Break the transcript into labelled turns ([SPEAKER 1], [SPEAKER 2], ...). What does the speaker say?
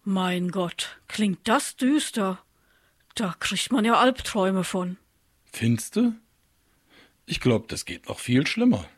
[SPEAKER 1] Mein Gott, klingt das düster. Da kriegt man ja Albträume von.
[SPEAKER 2] Findste? Ich glaub, das geht noch viel schlimmer.